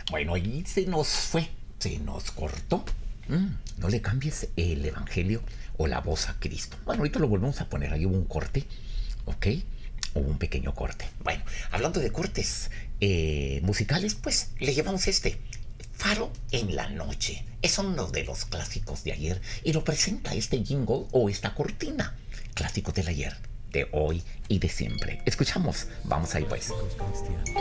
Bueno, ahí se nos fue, se nos cortó. No le cambies el evangelio o la voz a Cristo. Bueno, ahorita lo volvemos a poner. Ahí hubo un corte, ¿ok? Hubo un pequeño corte. Bueno, hablando de cortes musicales, pues le llevamos este. Faro en la noche. Es uno de los clásicos de ayer y lo presenta este jingle o esta cortina. Clásicos del ayer, de hoy y de siempre. Escuchamos. Vamos ahí pues.